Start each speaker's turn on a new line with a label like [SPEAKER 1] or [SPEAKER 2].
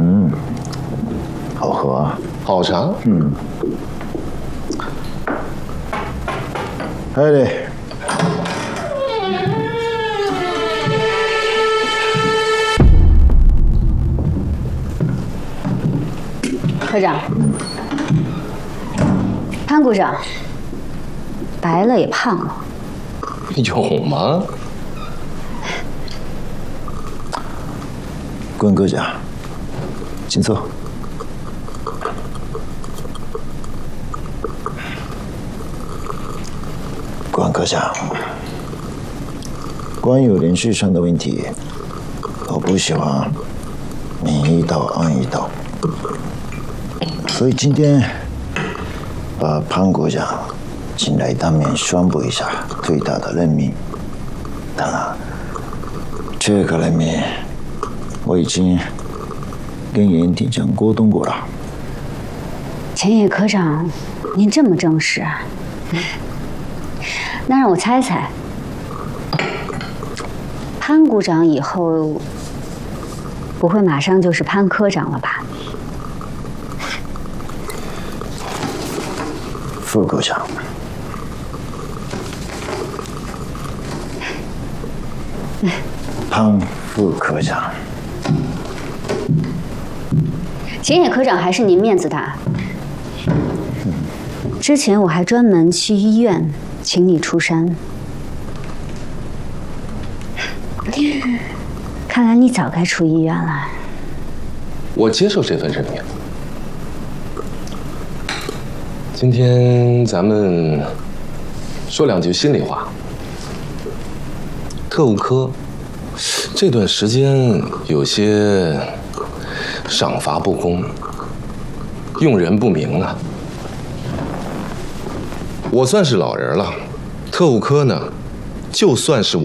[SPEAKER 1] 好喝啊。
[SPEAKER 2] 好茶。
[SPEAKER 1] 哎嘞。
[SPEAKER 3] 科长，潘股长，白了也胖了。
[SPEAKER 2] 有吗？
[SPEAKER 1] 关科长，请坐。关科长，关于连续上的问题，我不喜欢明一刀暗一刀。 所以今天把潘国长请来当面宣布一下对他的任命。当然，这个任命我已经跟严厅长沟通过了。
[SPEAKER 3] 前野科长，您这么正式啊？那让我猜猜，潘股长以后不会马上就是潘科长了吧？
[SPEAKER 1] 副科长，潘副科长，
[SPEAKER 3] 前野科长还是您面子大。之前我还专门去医院请你出山，看来你早该出医院了。
[SPEAKER 2] 我接受这份任命。 今天咱们说两句心里话。特务科这段时间有些赏罚不公，用人不明啊。我算是老人了，特务科呢，就算是我。